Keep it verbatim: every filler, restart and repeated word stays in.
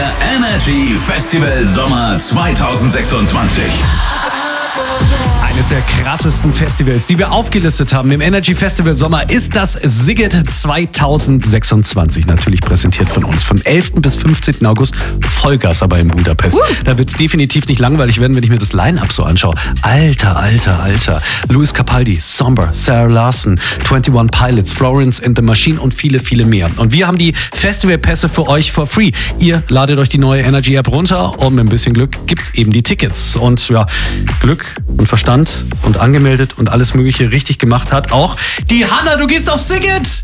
Der Energy Festival Sommer zwanzig sechsundzwanzig. Eines der krassesten Festivals, die wir aufgelistet haben im Energy Festival Sommer, ist das Sziget zwanzig sechsundzwanzig. Natürlich präsentiert von uns. Von elften bis fünfzehnten August Vollgas aber in Budapest. Uh. Da wird es definitiv nicht langweilig werden, wenn ich mir das Line-Up so anschaue. Alter, alter, alter. Louis Capaldi, Somber, Sarah Larson, einundzwanzig Pilots, Florence and the Machine und viele, viele mehr. Und wir haben die Festivalpässe für euch for free. Ihr ladet euch die neue Energy App runter und mit ein bisschen Glück gibt's eben die Tickets. Und ja, Glück und Verstand und angemeldet und alles Mögliche richtig gemacht hat auch die Hanna. Du gehst auf Sziget!